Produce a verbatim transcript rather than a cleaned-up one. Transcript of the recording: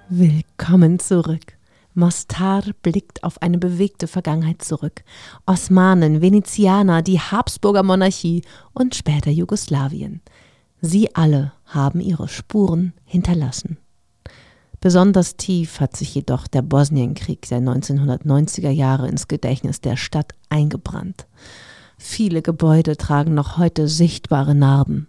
Willkommen zurück. Mostar blickt auf eine bewegte Vergangenheit zurück. Osmanen, Venezianer, die Habsburger Monarchie und später Jugoslawien. Sie alle haben ihre Spuren hinterlassen. Besonders tief hat sich jedoch der Bosnienkrieg der neunzehnhundertneunziger Jahre ins Gedächtnis der Stadt eingebrannt. Viele Gebäude tragen noch heute sichtbare Narben.